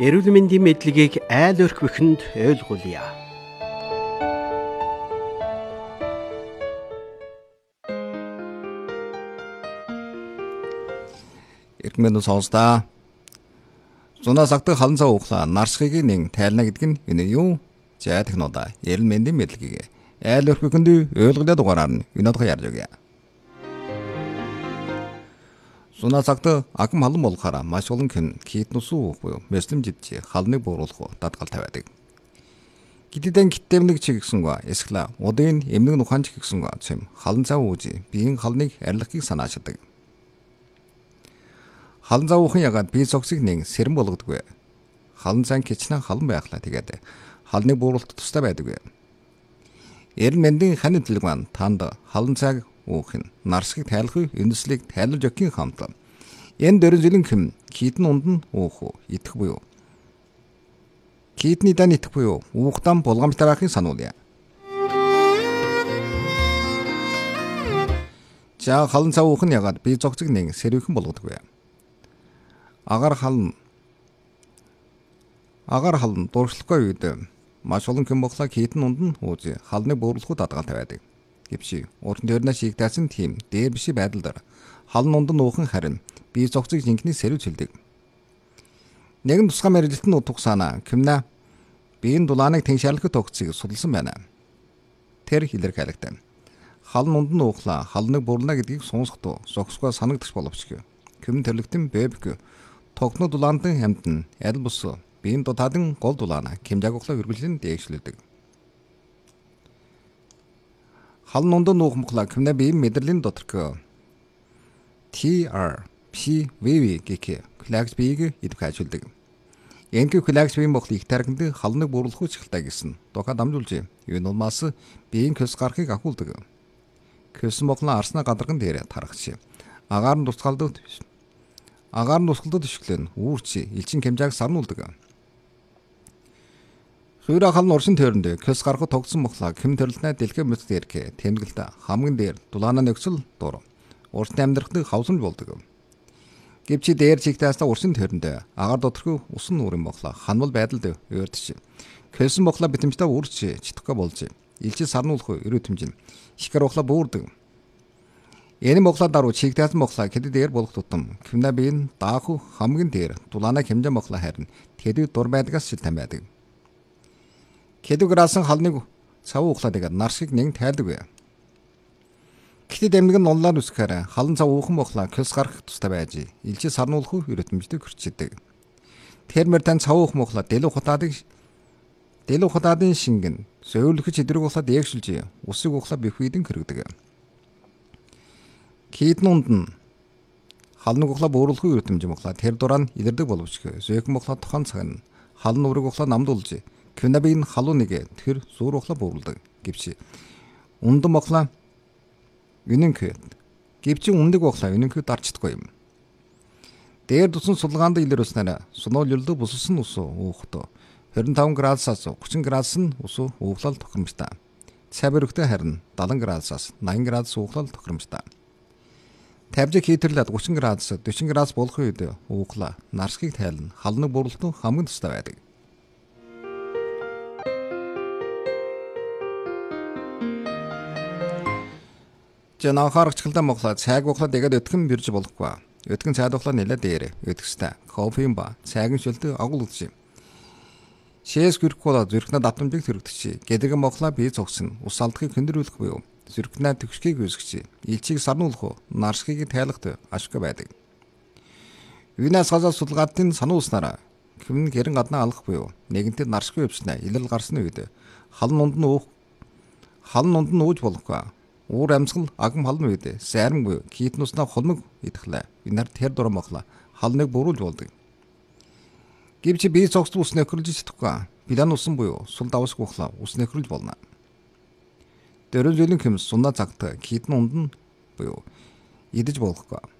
Эрүүл мэндийн мэдлэгийг айл өрх бүхэнд ойлгуулъя. Иргэн сонсдаа. Зунаа сагтаг халан цаа уухлаа нарсхийг нэн тайлна гэдэг нь энэ юу? За технологи эрүүл мэндийн мэдлэгийг айл өрх бүхэнд ойлгуулаад дугаараар нь өнөөдөр ярьж өгье. Зунаа сагтаг агам халан болохаараа маш олон хэн китнус уух буюу мэслэмжидж халныг бууруулах дадгал тавиадаг. Гиддэн гиттэмнэг чигсэнгаа эсгэла удын эмнэг нуханч гисэнгаа цэм халан цаа ууж биеийн халныг арилгахыг санаачдаг. Халан цаа уухан ягаад бие цогцыг нэн сэрэн болгодоггүй. Халан цаа кичнэн халан байхлаа тэгээд халныг бууруулахад тустай байдаг. Эрүүл мэндийн хань төлөв маань танд халан цааг уух нь нарсхийг тайлахыг үндэслийг тайлуулж өгөх хамт. Энэ дөрвөн жилийн хэм китэн унд нь уух уу идэх буюу. Китний дан идэх буюу уухтан булгамжтай байхыг сануулъя. За халан цаа уух нь ягаад бие цогцыг нэн сэрвэхэн болгодоггүй. Агаар халан дуршлахгүй үед маш олон хэн боглоо китэн унд нь ууж халныг бууруулахад дадгал тавиадаг. Гэвч уран төрнөө шигтаасан тийм дээр биши байдалд халан унд нь уухан харин бие цогцыг жинхний сэрвэлдэг. Нэгэн тусгай мэрэгжилтэн утгасаана кимна биеийн дулааныг тэншаарлах тогтцыг судалсан байна. Тэр илэрхийлэгтэй. Халан унд нь уухлаа халныг буурлаа гэдгийг сонсохдоо зогсгоо санагдах боловч ким төрлөختөн бэбг тогтно дулаантан хамтан аль бус биеийн дутаадан гол дулаана кимжаг углаа үргэлжлэн дээгшлүүлдэг. Халан унд нь уухмглаа кимна биеийн мэдрэлийн доторх TRPVV гэх клакс биеийг идэх ажуулдаг. Энэхүү клакс биеийн боглоо их тархинд халныг бууруулах чиглэлтэй гэсэн докад дамжуулж энэ улмаас биеийн көс гарахыг ахуулдаг. Көс боглоо арснаа гадарган дээр тархаж агаар нь тусгалдаад ишглэн үүрч элчин хэмжээг сарнуулдаг. Хүйрэ халан уршин тойронд көс гарахад тогтсон боглоо хэм төрлөнөө дэлгэн мэт дээрх тэмдэглэлд хамгийн дээр дулаана нөхцөл дур урт амьдрахад хавсамж болдог. Гэвч дээр чигтаасаа уршин тойронд агаар доторх усан нуурын боглоо ханвал байдалд өөрдөж көсөн боглоо битэмжтэй үрч читгэхгүй болж элчин сарнуулах өрөө тэмжин ихгэр боглоо буурдаг. Энэ боглоо даруй чигтаасан боглоо хэдэд дээр болох тутам кимна биеийн дааху хамгийн дээр дулаана хэмжээ боглоо харин тэдэд дур байдгаас шилтэн байдаг. Кедуграасан халныг цав уухлаад игээд нарсхийг нэн тайлдаг. Гэтэл эмнэг нь онлоор үсгээр халан цав уухан боглоо көс гарах тустай байж илжи сарнуулах өрөтмжтэй хүрчээдэг. Тэрмэр тань цав уух боглоо дэлүү хутаадын шингэн сөөлөх чидрэг боглоо дээгшүүлж усыг боглоо бихвэдэн хөргөдөг. Китэн унд нь халныг боглоо бууруулах өрөтмж боглоо тэр дураа нь илэрдэг боловч зөөкөн боглоо тохон цаг нь халан нүрэг боглоо намдуулж квнабийн халууныг тэр зуур боглоо бууруулдаг. Гэвч ундан боглоо үнэнх гэвч ундаг боглоо үнэнх дарчдаггүй юм. Дээр тусан судалгаанд илэрүүлснээр сунуул юлд бусалсан ус уухт 25 градусаас 30 градус нь ус ууглал тохиромжтой. Цавэр өгтө харин 70 градусаас 80 градус ууглал тохиромжтой. Тавжиг хийтэрлээд 30 градус 40 градус болох үед ууглаа нарсхийг тайлна халныг бууруулах хамгийн тустай байдаг. Жанахаарчгалдан моглоо цайг боглоод игээд өтгөн бирж болохгүй. Өтгөн цайд боглоо нэлээд дээр өтгөстэй. Кофеин ба цайгийн шүлтэ агуул үзье. Шээс гүрхгоо зүрхнээ давтамжийг төрөгдөж, гэдэгэн моглоо бие цогсон. Ус алдахыг хөндрүүлэх буюу зүрхнээ төгшгийг үүсгэж, илчийг сарнуулах, нарсхийг тайлахт ашиггүй байдаг. Юунаас хасаа судалгаатын сануулснараа хэвн гэрэн гаднаа алах буюу нэгэнтэд нарсгүй өвчнээ илрэл гарсны үед халан унд нь ууж болохгүй. Уур амьсгал агам халан үед сайран буюу китнуснаа холмог идэхлээ. Энээр тэр дуран моглоо халныг бууруулж болдог. Гэвч бие цогцол ус нөхрөлж чадахгүй. Билан усан буюу сул давсг боглоо ус нөхрөлж болно. Дөрөв жилийн хэм сунаа цагт китэн унд нь буюу идэж болохгүй.